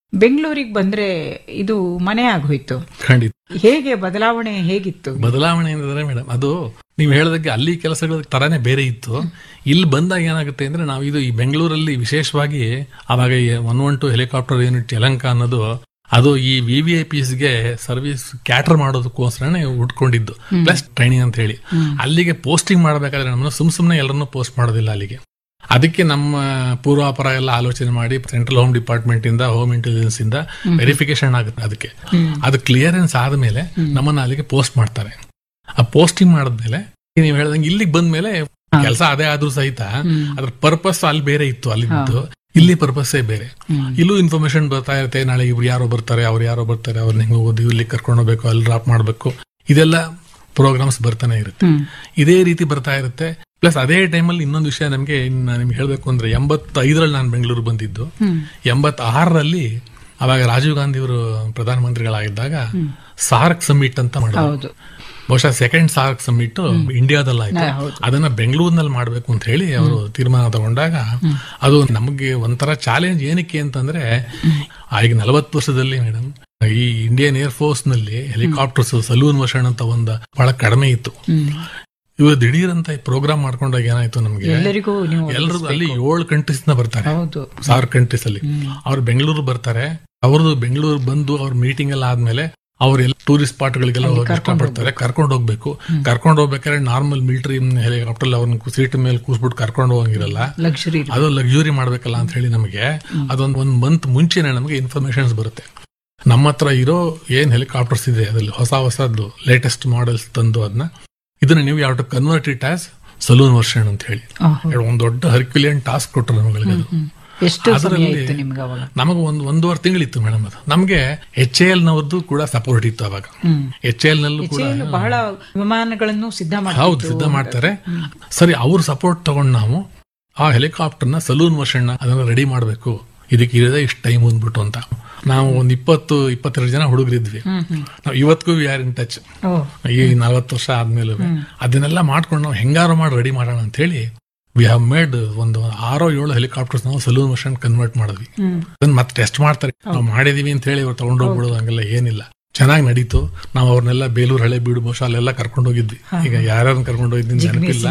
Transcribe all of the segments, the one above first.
ಬೆಂಗಳೂರಿಗೆ ಬಂದ್ರೆ ಇದು ಮನೆ ಆಗೋಯ್ತು. ಖಂಡಿತ. ಹೇಗೆ ಬದಲಾವಣೆ ಹೇಗಿತ್ತು? ಬದಲಾವಣೆ ಅಂದ್ರೆ ಮೇಡಮ್, ಅದು ನೀವು ಹೇಳೋದಕ್ಕೆ ಅಲ್ಲಿ ಕೆಲಸಗಳ ತರಾನೇ ಬೇರೆ ಇತ್ತು. ಇಲ್ಲಿ ಬಂದಾಗ ಏನಾಗುತ್ತೆ ಅಂದ್ರೆ, ನಾವು ಇದು ಈ ಬೆಂಗಳೂರಲ್ಲಿ ವಿಶೇಷವಾಗಿ ಅವಾಗ 112 ಹೆಲಿಕಾಪ್ಟರ್ ಯೂನಿಟ್ ಯಲಹಂಕ ಅನ್ನೋದು ಅದು ಈ VVIPsಗೆ ಸರ್ವಿಸ್ ಕ್ಯಾಟರ್ ಮಾಡೋದಕ್ಕೋಸ್ಕರನೇ ಉಟ್ಕೊಂಡಿದ್ದು, ಪ್ಲಸ್ ಟ್ರೈನಿಂಗ್ ಅಂತ ಹೇಳಿ. ಅಲ್ಲಿಗೆ ಪೋಸ್ಟಿಂಗ್ ಮಾಡಬೇಕಾದ್ರೆ ನಮ್ಮನ್ನು ಸುಮ್ನೆ ಎಲ್ಲರನ್ನೂ ಪೋಸ್ಟ್ ಮಾಡೋದಿಲ್ಲ ಅಲ್ಲಿಗೆ. ಅದಕ್ಕೆ ನಮ್ಮ ಪೂರ್ವಾಪರ ಎಲ್ಲ ಆಲೋಚನೆ ಮಾಡಿ ಸೆಂಟ್ರಲ್ ಹೋಮ್ ಡಿಪಾರ್ಟ್ಮೆಂಟ್ ಇಂದ, ಹೋಮ್ ಇಂಟೆಲಿಜೆನ್ಸ್ ಇಂದ ವೆರಿಫಿಕೇಶನ್ ಆಗುತ್ತೆ. ಅದಕ್ಕೆ ಅದು ಕ್ಲಿಯರೆನ್ಸ್ ಆದ್ಮೇಲೆ ನಮ್ಮನ್ನ ಅಲ್ಲಿಗೆ ಪೋಸ್ಟ್ ಮಾಡ್ತಾರೆ. ಆ ಪೋಸ್ಟಿಂಗ್ ಮಾಡಿದ್ಮೇಲೆ ನೀವು ಹೇಳ್ದಂಗೆ ಇಲ್ಲಿಗೆ ಬಂದ್ಮೇಲೆ ಕೆಲಸ ಅದೇ ಆದ್ರೂ ಸಹಿತ ಅದ್ರ ಪರ್ಪಸ್ ಅಲ್ಲಿ ಬೇರೆ ಇತ್ತು, ಅಲ್ಲಿದ್ದು ಇಲ್ಲಿ ಪರ್ಪಸ್ಸೇ ಬೇರೆ. ಇಲ್ಲೂ ಇನ್ಫಾರ್ಮೇಶನ್ ಬರ್ತಾ ಇರುತ್ತೆ, ನಾಳೆ ಇವ್ರು ಯಾರೋ ಬರ್ತಾರೆ, ಅವ್ರು ಯಾರೋ ಬರ್ತಾರೆ, ಅವ್ರನ್ನ ಹಿಂಗೆ ಓದಿ ಇಲ್ಲಿ ಕರ್ಕೊಂಡು ಹೋಗ್ಬೇಕು, ಅಲ್ಲಿ ಡ್ರಾಪ್ ಮಾಡ್ಬೇಕು, ಇದೆಲ್ಲ ಪ್ರೋಗ್ರಾಮ್ಸ್ ಬರ್ತಾನೆ ಇರುತ್ತೆ. ಇದೇ ರೀತಿ ಬರ್ತಾ ಇರುತ್ತೆ. ಪ್ಲಸ್ ಅದೇ ಟೈಮಲ್ಲಿ ಇನ್ನೊಂದು ವಿಷಯ ನಿಮ್ಗೆ ಹೇಳ್ಬೇಕು ಅಂದ್ರೆ, 85ರಲ್ಲಿ ನಾನು ಬೆಂಗಳೂರು ಬಂದಿದ್ದು. 86ರಲ್ಲಿ ಅವಾಗ ರಾಜೀವ್ ಗಾಂಧಿ ಅವರು ಪ್ರಧಾನಮಂತ್ರಿಗಳಾಗಿದ್ದಾಗ ಸಾರ್ಕ್ ಸಮ್ಮಿಟ್ ಅಂತ ಮಾಡಿದ್ರು. ಬಹುಶಃ ಸೆಕೆಂಡ್ ಸಾರ್ಕ್ ಸಮ್ಮಿಟ್ ಇಂಡಿಯಾದಲ್ಲಾಯ್ತು. ಅದನ್ನ ಬೆಂಗಳೂರಿನಲ್ಲಿ ಮಾಡ್ಬೇಕು ಅಂತ ಹೇಳಿ ಅವರು ತೀರ್ಮಾನ ತಗೊಂಡಾಗ ಅದು ನಮಗೆ ಒಂಥರ ಚಾಲೆಂಜ್. ಏನಕ್ಕೆ ಅಂತಂದ್ರೆ, ಈಗ 40 ವರ್ಷದಲ್ಲಿ ಮೇಡಮ್ ಈ ಇಂಡಿಯನ್ ಏರ್ ಫೋರ್ಸ್ ನಲ್ಲಿ ಹೆಲಿಕಾಪ್ಟರ್ಸ್ ಸಲೂನ್ ವರ್ಷನ್ ಅಂತ ಒಂದು ಬಹಳ ಕಡಿಮೆ ಇತ್ತು. ಇವರು ದಿಢೀರಂತ ಪ್ರೋಗ್ರಾಮ್ ಮಾಡ್ಕೊಂಡಾಗ ಏನಾಯ್ತು, ನಮ್ಗೆ ಎಲ್ಲರಿಗೂ ಅಲ್ಲಿ 7 ಕಂಟ್ರೀಸ್ ನ ಬರ್ತಾರೆ, ಸಾರ್ಕ್ ಕಂಟ್ರೀಸ್ ಅಲ್ಲಿ. ಅವ್ರು ಬೆಂಗಳೂರು ಬರ್ತಾರೆ. ಅವ್ರದ್ದು ಬೆಂಗಳೂರು ಬಂದು ಅವ್ರ ಮೀಟಿಂಗ್ ಎಲ್ಲ ಆದ್ಮೇಲೆ ಅವ್ರೆಲ್ಲ ಟೂರಿಸ್ಟ್ ಸ್ಪಾಟ್ ಗಳಿಗೆಲ್ಲ ಇಷ್ಟಪಡ್ತಾರೆ, ಕರ್ಕೊಂಡು ಹೋಗ್ಬೇಕು. ಕರ್ಕೊಂಡು ಹೋಗ್ಬೇಕಾದ್ರೆ ನಾರ್ಮಲ್ ಮಿಲಿಟರಿ ಹೆಲಿಕಾಪ್ಟರ್ ಅವ್ರನ್ನ ಸೀಟ್ ಮೇಲೆ ಕೂರ್ಸ್ಬಿಟ್ಟು ಕರ್ಕೊಂಡು ಹೋಗಿರಲ್ಲ, ಅದು ಲಕ್ಸುರಿ ಮಾಡ್ಬೇಕಲ್ಲ ಅಂತ ಹೇಳಿ ನಮಗೆ ಅದೊಂದು 1 ಮಂತ್ ಮುಂಚೆನೆ ನಮಗೆ ಇನ್ಫಾರ್ಮೇಶನ್ಸ್ ಬರುತ್ತೆ. ನಮ್ಮ ಹತ್ರ ಇರೋ ಏನ್ ಹೆಲಿಕಾಪ್ಟರ್ಸ್ ಇದೆ ಅದ್ರಲ್ಲಿ ಹೊಸದ್ದು ಲೇಟೆಸ್ಟ್ ಮಾಡೆಲ್ಸ್ ತಂದು ಇದನ್ನ ನೀವು ಯಾವ convert it as salon version ಅಂತ ಹೇಳಿ ಒಂದು ದೊಡ್ಡ ಹರ್ಕ್ಯುಲಿಯನ್ ಟಾಸ್ಕ್ ಕೊಟ್ಟರು ನಮಗೆ. ನಮಗೆ 1.5 ತಿಂಗಳಿತ್ತು ಮೇಡಮ್. ಅದು ನಮ್ಗೆ HAL ನವರದ್ದು ಕೂಡ ಸಪೋರ್ಟ್ ಇತ್ತು ಅವಾಗ. HAL ನಲ್ಲೂ ಕೂಡ ಬಹಳ ವಿಮಾನಗಳನ್ನು ಸಿದ್ಧ ಮಾಡ್ತಾರೆ. ಸರಿ, ಅವ್ರ ಸಪೋರ್ಟ್ ತಗೊಂಡು ನಾವು ಆ ಹೆಲಿಕಾಪ್ಟರ್ನ ಸಲೂನ್ ವರ್ಷನ್ ಅದನ್ನ ರೆಡಿ ಮಾಡ್ಬೇಕು, ಇದಕ್ಕೆ ಇರೋದೇ ಇಷ್ಟು ಟೈಮ್ ಅಂದ್ಬಿಟ್ಟು ಅಂತ ನಾವು ಒಂದು 20-22 ಜನ ಹುಡುಗರಿದ್ವಿ. ನಾವು ಇವತ್ತಿಗೂ ವಿ ಆರ್ ಇನ್ ಟಚ್. ಈ 40 ವರ್ಷ ಆದ್ಮೇಲೆ ಅದನ್ನೆಲ್ಲ ಮಾಡ್ಕೊಂಡು ನಾವು ಹೆಂಗಾರು ಮಾಡಿ ರೆಡಿ ಮಾಡೋಣ ಅಂತ ಹೇಳಿ ವಿ ಹ್ಯಾವ್ ಮೇಡ್ ಒಂದು 6-7 ಹೆಲಿಕಾಪ್ಟರ್ಸ್ ನಾವು ಸಲೂನ್ ವರ್ಷನ್ ಕನ್ವರ್ಟ್ ಮಾಡಿದ್ವಿ. ಅದನ್ನ ಮತ್ತೆ ಟೆಸ್ಟ್ ಮಾಡ್ತಾರೆ, ನಾವು ಮಾಡಿದೀವಿ ಅಂತ ಹೇಳಿ ಅವ್ರು ತಗೊಂಡೋಗ್ಬಿಡೋದು ಹಂಗೆಲ್ಲ ಏನಿಲ್ಲ. ಚೆನ್ನಾಗಿ ನಡೀತು. ನಾವು ಅವ್ರನ್ನೆಲ್ಲ ಬೇಲೂರು, ಹಳೇಬೀಡು, ಬಹುಶಃ ಅಲ್ಲೆಲ್ಲ ಕರ್ಕೊಂಡು ಹೋಗಿದ್ವಿ. ಈಗ ಯಾರ್ಯಾರು ಕರ್ಕೊಂಡು ಹೋಗಿದ್ದೀನಿ ನೆನಪಿಲ್ಲ.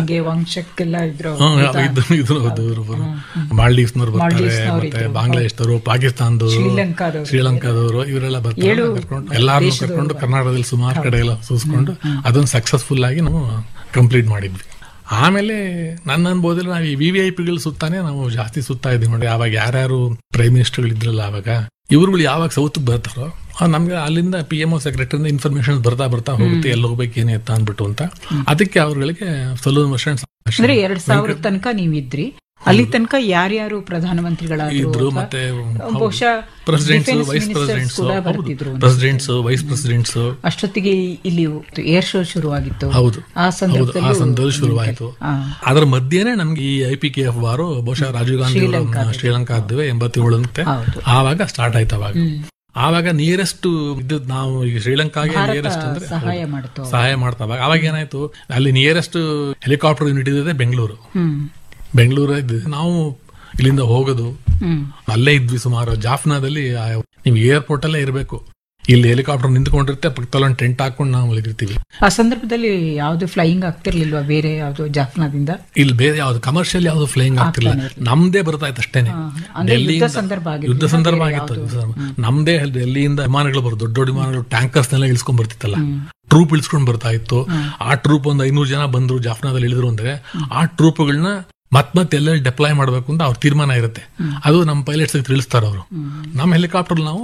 ಮಾಲ್ಡೀವ್ಸ್ನವ್ರು ಬರ್ತಾರೆ, ಮತ್ತೆ ಬಾಂಗ್ಲಾದೇಶದವರು, ಪಾಕಿಸ್ತಾನದವರು, ಶ್ರೀಲಂಕಾದವರು, ಇವರೆಲ್ಲ ಬರ್ತಾರೆ. ಎಲ್ಲಾರನ್ನೂ ಕರ್ಕೊಂಡು ಕರ್ನಾಟಕದಲ್ಲಿ ಸುಮಾರು ಕಡೆ ಎಲ್ಲ ಸೂಸ್ಕೊಂಡು ಅದನ್ನ ಸಕ್ಸಸ್ಫುಲ್ ಆಗಿ ನಾವು ಕಂಪ್ಲೀಟ್ ಮಾಡಿದ್ವಿ. ಆಮೇಲೆ ನನ್ನ ಅನ್ಬೋದಿಲ್ಲ, ನಾವು ಈ VVIPಗಳು ಸುತ್ತಾನೆ ನಾವು ಜಾಸ್ತಿ ಸುತ್ತಾ ಇದ್ವಿ ನೋಡಿ. ಅವಾಗ ಯಾರ್ಯಾರು ಪ್ರೈಮ್ ಮಿನಿಸ್ಟರ್ಗಳು ಇದ್ರಲ್ಲ ಅವಾಗ, ಇವ್ರುಗಳು ಯಾವಾಗ ಸೌತ್ ಬರ್ತಾರೋ ನಮ್ಗೆ ಅಲ್ಲಿಂದ PMO ಸೆಕ್ರೆಟರಿಯಿಂದ ಇನ್ಫಾರ್ಮೇಶನ್ ಬರ್ತಾ ಹೋಗುತ್ತೆ, ಎಲ್ಲಿ ಹೋಗ್ಬೇಕು ಏನೇ ಅಂತ ಅಂದ್ಬಿಟ್ಟು ಅಂತ. ಅದಕ್ಕೆ ಅವ್ರಗಳಿಗೆ ಸಲೂನ್ ವರ್ಷನ್ 2000 ತನಕ ನೀವಿದ್ರಿ. ಅಲ್ಲಿ ತನಕ ಯಾರ್ಯಾರು ಪ್ರಧಾನಮಂತ್ರಿಗಳಾದ್ರು, ಮತ್ತೆ ಪ್ರೆಸಿಡೆಂಟ್ಸ್, ವೈಸ್ ಪ್ರೆಸಿಡೆಂಟ್ಸ್. ಅಷ್ಟೊತ್ತಿಗೆ ಇಲ್ಲಿ ಏರ್ ಶೋ ಶುರುವಾಗಿತ್ತು. ಹೌದು, ಆ ಸಂದರ್ಭದಲ್ಲಿ ಶುರುವಾಯಿತು. ಅದರ ಮಧ್ಯೆನೆ ನಮ್ಗೆ ಈ IPKF ವಾರು ಬಹುಶಃ ರಾಜೀವ್ ಗಾಂಧಿ ಶ್ರೀಲಂಕಾ 87 ಅಂತೆ ಆವಾಗ ಸ್ಟಾರ್ಟ್ ಆಯ್ತು. ಆವಾಗ ನಿಯರೆಸ್ಟ್ ಇದ್ದದ್ದು ನಾವು ಈಗ ಶ್ರೀಲಂಕಾಗೆ ನಿಯರೆಸ್ಟ್ ಅಂದ್ರೆ ಸಹಾಯ ಮಾಡ್ತಾ. ಅವಾಗ ಏನಾಯ್ತು, ಅಲ್ಲಿ ನಿಯರೆಸ್ಟ್ ಹೆಲಿಕಾಪ್ಟರ್ ಯೂನಿಟ್ ಇದೆ ಬೆಂಗಳೂರು ಇದ್ದು ನಾವು ಇಲ್ಲಿಂದ ಹೋಗೋದು ಅಲ್ಲೇ ಇದ್ವಿ ಸುಮಾರು. ಜಾಫ್ನಾದಲ್ಲಿ ನೀವು ಏರ್ಪೋರ್ಟ್ ಅಲ್ಲೇ ಇರಬೇಕು. ಇಲ್ಲಿ ಹೆಲಿಕಾಪ್ಟರ್ ನಿಂತ್ಕೊಂಡಿರುತ್ತೆ, ಪಕ್ಕದಲ್ಲಿ ಒಂದು ಟೆಂಟ್ ಹಾಕೊಂಡು ನಾವು ಮಲಗಿರ್ತೀವಿ. ಆ ಸಂದರ್ಭದಲ್ಲಿ ಯಾವ್ದು ಫ್ಲೈಯಿಂಗ್ ಆಗ್ತಿರ್ಲಿಲ್ವಾ? ಬೇರೆ ಯಾವ್ದು ಜಾಫ್ನಾದಿಂದ ಇಲ್ಲಿ ಬೇರೆ ಯಾವ್ದು ಕಮರ್ಷಿಯಲ್ ಯಾವ್ದು ಫ್ಲೈಯಿಂಗ್ ಆಗ್ತಿರ್ಲಿಲ್ಲ. ನಮ್ದೇ ಬರ್ತಾ ಇತ್ತು ಅಷ್ಟೇನೆ. ಯುದ್ಧ ಸಂದರ್ಭ ಆಗಿತ್ತು. ನಮ್ದೇ ಡೆಲ್ಲಿಯಿಂದ ವಿಮಾನಗಳು ಬರೋದು, ದೊಡ್ಡ ದೊಡ್ಡ ವಿಮಾನಗಳು, ಟ್ಯಾಂಕರ್ಸ್ ನೆಲ್ಲ ಇಳಿಸ್ಕೊಂಡ್ ಬರ್ತಿತ್ತಲ್ಲ, ಟ್ರೂಪ್ ಇಳಿಸ್ಕೊಂಡ್ ಬರ್ತಾ ಇತ್ತು. ಆ ಟ್ರೂಪ್ ಒಂದು 500 ಜನ ಬಂದ್ರು ಜಾಫ್ನಾದಲ್ಲಿ ಇಳಿದ್ರು ಅಂದ್ರೆ ಆ ಟ್ರೂಪ್ಗಳನ್ನ ಮತ್ತೆ ಎಲ್ಲೆಲ್ಲಿ ಡೆಪ್ಲಾಯ್ ಮಾಡ್ಬೇಕು ಅಂತ ಅವ್ರ ತೀರ್ಮಾನ ಇರುತ್ತೆ. ಅದು ನಮ್ಮ ಪೈಲಟ್ಸ್ ತಿಳಿಸ್ತಾರೆ ಅವರು. ನಮ್ಮ ಹೆಲಿಕಾಪ್ಟರ್ ನಾವು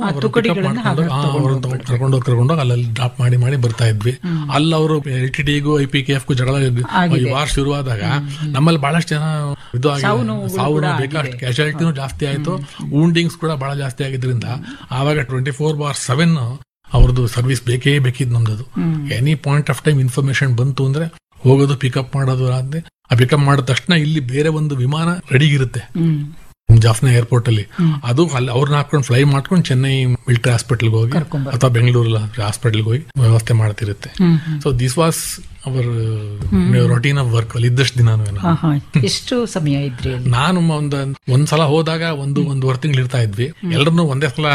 ಕರ್ಕೊಂಡೋಗಿ ಅಲ್ಲಲ್ಲಿ ಡ್ರಾಪ್ ಮಾಡಿ ಬರ್ತಾ ಇದ್ವಿ. ಅಲ್ಲಿ ಅವರು LTTಗೂ IPKFಗೂ ಜಗಳ ವಾರ್ ಶುರುವಾದಾಗ ನಮ್ಮಲ್ಲಿ ಬಹಳಷ್ಟು ಜನ ಇದು ಸಾವು ಬೇಕಾಷ್ಟು ಕ್ಯಾಶುಯಾಲಿಟಿನೂ ಜಾಸ್ತಿ ಆಯ್ತು, ವೂಂಡಿಂಗ್ಸ್ ಕೂಡ ಬಹಳ ಜಾಸ್ತಿ ಆಗಿದ್ರಿಂದ ಆವಾಗ 24/7 ಅವ್ರದ್ದು ಸರ್ವಿಸ್ ಬೇಕಿದ್ ನಮ್ದು. Any point of time information ಬಂತು ಅಂದ್ರೆ ಹೋಗೋದು, ಪಿಕಪ್ ಮಾಡೋದು. ಆದ್ರೆ ಆ ಪಿಕಪ್ ಮಾಡಿದ ತಕ್ಷಣ ಇಲ್ಲಿ ಬೇರೆ ಒಂದು ವಿಮಾನ ರೆಡಿ ಇರುತ್ತೆ ಜಾಫ್ನಾ ಏರ್ಪೋರ್ಟ್ ಅಲ್ಲಿ. ಅದು ಅಲ್ಲಿ ಅವ್ರನ್ನ ಹಾಕೊಂಡು ಫ್ಲೈ ಮಾಡ್ಕೊಂಡು ಚೆನ್ನೈ ಮಿಲಿಟರಿ ಹಾಸ್ಪಿಟಲ್ಗೆ ಹೋಗಿ ಅಥವಾ ಬೆಂಗಳೂರು ಹಾಸ್ಪಿಟಲ್ಗೆ ಹೋಗಿ ವ್ಯವಸ್ಥೆ ಮಾಡ್ತಿರುತ್ತೆ. So this was our routine of work. ಅಲ್ಲಿ ಇದ್ದಷ್ಟು ದಿನ ಎಷ್ಟು ಸಮಯ ಇದ್ರಿ? ನಾನು ಒಂದ್ಸಲ ಹೋದಾಗ 1.5 ತಿಂಗಳು ಇರ್ತಾ ಇದ್ವಿ. ಎಲ್ಲರನ್ನೂ ಒಂದೇ ಸಲ